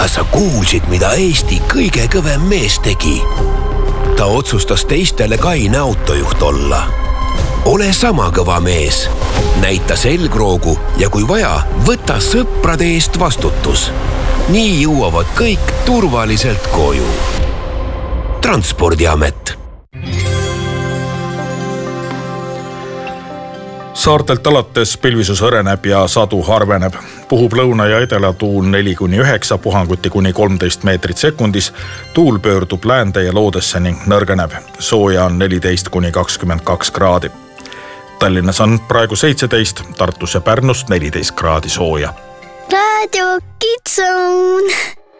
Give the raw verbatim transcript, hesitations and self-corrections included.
Kas sa kuulsid, mida Eesti kõige kõvem mees tegi? Ta otsustas teistele kaine autojuht olla. Ole sama kõva mees. Näita selgroogu ja kui vaja, võta sõprade eest vastutus. Nii jõuavad kõik turvaliselt koju. Transpordiamet. Saartelt alates pilvisus õreneb ja sadu harveneb. Puhub lõuna ja edela tuul neli kuni üheksa, puhanguti kuni kolmteist meetrit sekundis. Tuul pöördub läände ja loodesse ning nõrgeneb. Sooja on neliteist kuni kakskümmend kaks kraadi. Tallinnas on praegu seitseteist, Tartus ja Pärnust neliteist kraadi sooja. Radio Kidson.